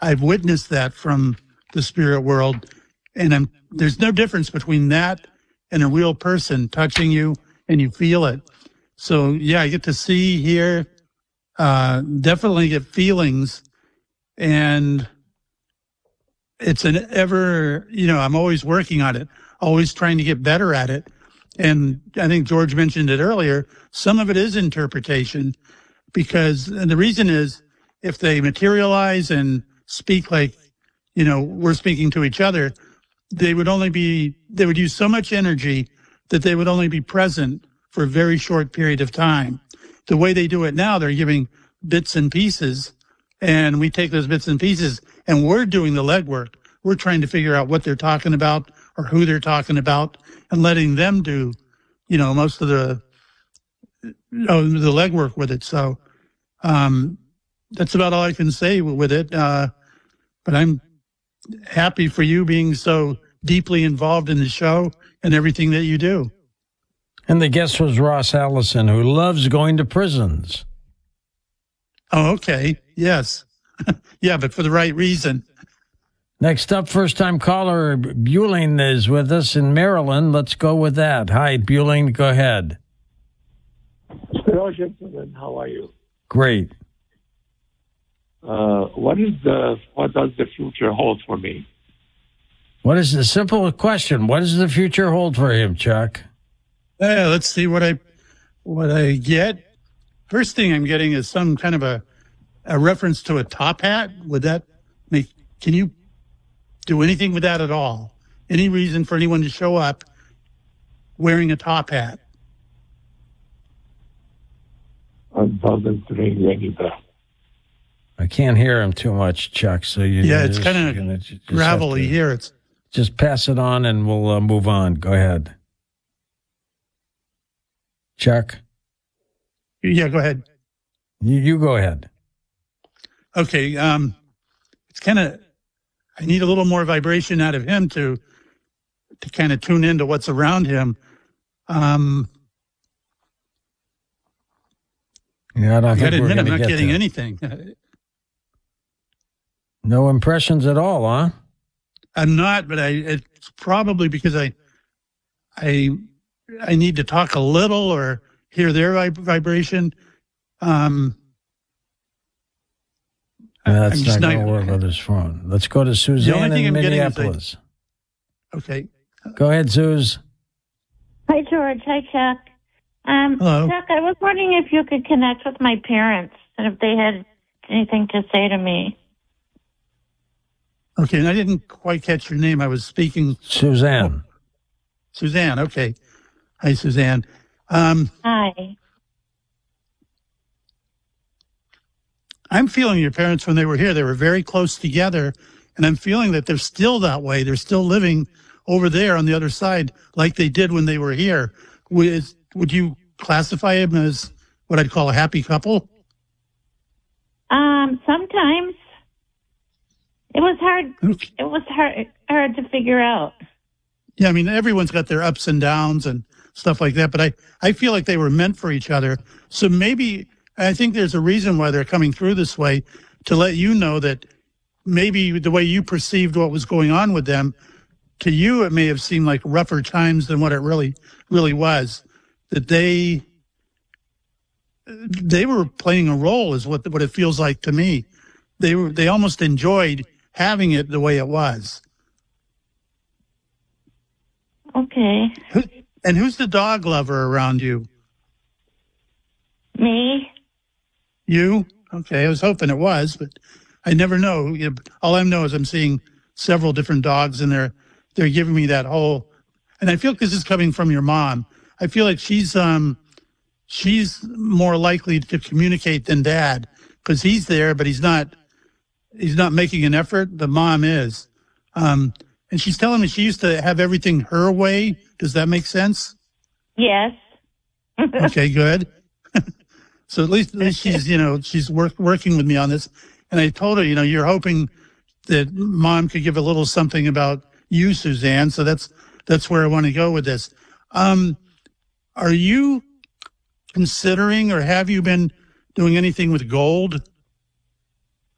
I've witnessed that from the spirit world, and there's no difference between that and a real person touching you and you feel it. So yeah, I get to see, hear, definitely get feelings, and it's an ever, I'm always working on it, always trying to get better at it. And I think George mentioned it earlier. Some of it is interpretation and the reason is if they materialize and speak like, we're speaking to each other, they would use so much energy that they would only be present for a very short period of time. The way they do it now, they're giving bits and pieces, and we take those bits and pieces and we're doing the legwork. We're trying to figure out what they're talking about or who they're talking about and letting them do, most of the legwork with it. So, that's about all I can say with it. But I'm happy for you being so deeply involved in the show and everything that you do. And the guest was Ross Allison, who loves going to prisons. Oh, okay. Yes. Yeah, but for the right reason. Next up, first-time caller Bueling is with us in Maryland. Let's go with that. Hi, Bueling. Go ahead. Hello, gentlemen. How are you? Great. What does the future hold for me? What is the simple question? What does the future hold for him, Chuck? Let's see what I get. First thing I'm getting is some kind of a reference to a top hat. Can you do anything with that at all? Any reason for anyone to show up wearing a top hat? It doesn't ring any bell. I can't hear him too much, Chuck. So it's kind of gravelly here. Just pass it on, and we'll move on. Go ahead, Chuck. Yeah, go ahead. You go ahead. Okay. It's kind of. I need a little more vibration out of him to kind of tune into what's around him. Yeah, I don't think we're I'm not get getting there. anything. No impressions at all, huh? I'm not, but it's probably because I need to talk a little or hear their vibration. That's not going to work with his phone. Let's go to Suzanne in Minneapolis. Okay. Go ahead, Suze. Hi, George. Hi, Chuck. Hello. Chuck, I was wondering if you could connect with my parents and if they had anything to say to me. Okay, and I didn't quite catch your name. I was speaking. Suzanne. Suzanne, okay. Hi, Suzanne. Hi. I'm feeling your parents, when they were here, they were very close together, and I'm feeling that they're still that way. They're still living over there on the other side like they did when they were here. Would you classify them as what I'd call a happy couple? Sometimes. It was hard. Okay. It was hard to figure out. Yeah, I mean, everyone's got their ups and downs and stuff like that, but I feel like they were meant for each other. So maybe, I think there's a reason why they're coming through this way, to let you know that maybe the way you perceived what was going on with them, to you it may have seemed like rougher times than what it really was. That they were playing a role is what it feels like to me. They almost enjoyed having it the way it was. Okay. And who's the dog lover around you? Me? You? Okay, I was hoping it was, but I never know. All I know is I'm seeing several different dogs, and they're giving me that whole. And I feel like this is coming from your mom. I feel like she's more likely to communicate than Dad, because he's there, but he's not making an effort. The mom is. And she's telling me she used to have everything her way. Does that make sense? Yes. Okay, good. So at least she's, she's working with me on this. And I told her, you're hoping that Mom could give a little something about you, Suzanne. So that's where I want to go with this. Are you considering, or have you been doing anything with gold?